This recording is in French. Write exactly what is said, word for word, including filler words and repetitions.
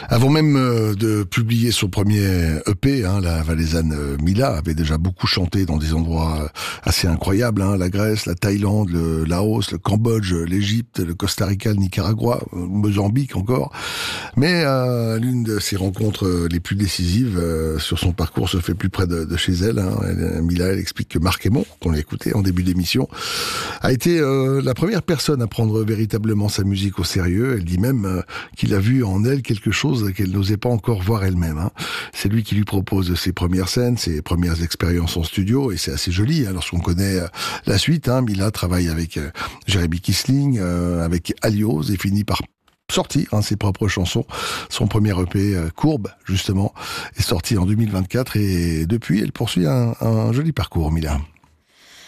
Avant même euh, de publier son premier E P, hein, la Valaisanne euh, Mila avait déjà beaucoup chanté dans des endroits euh, assez incroyables, hein, la Grèce, la Thaïlande, le Laos, le Cambodge, l'Égypte, le Costa Rica, le Nicaragua, euh, Mozambique encore. Mais euh, l'une de ses rencontres euh, les plus décisives euh, sur son parcours se fait plus près de, de chez elle. Hein. Elle, Mila, elle explique que Marc Aymon, qu'on l'a écouté en début d'émission, a été euh, la première personne à prendre véritablement sa musique au sérieux. Elle dit même euh, qu'il a vu en elle quelque chose qu'elle n'osait pas encore voir elle-même. Hein. C'est lui qui lui propose ses premières scènes, ses premières expériences en studio, et c'est assez joli hein, lorsqu'on connaît euh, la suite. Hein. Mila travaille avec euh, Jérémy Kissling, euh, avec Alios, et finit par sortir hein, ses propres chansons. Son premier E P, euh, Courbe, justement, est sorti en deux mille vingt-quatre, et depuis, elle poursuit un, un joli parcours, Mila.